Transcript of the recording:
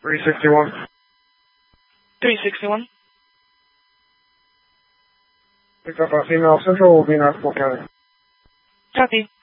361. 361. Pick up a female Central will be in Arthur County. Copy.